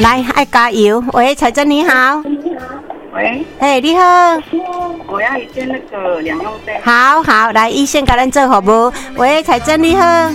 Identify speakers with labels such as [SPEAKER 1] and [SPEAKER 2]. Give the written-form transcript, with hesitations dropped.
[SPEAKER 1] 来，爱加油！喂，彩珍你好。
[SPEAKER 2] 喂，
[SPEAKER 1] 你好。
[SPEAKER 2] 我要一件那个两用杯。
[SPEAKER 1] 好，来，一线给咱做服务。喂，彩珍你好。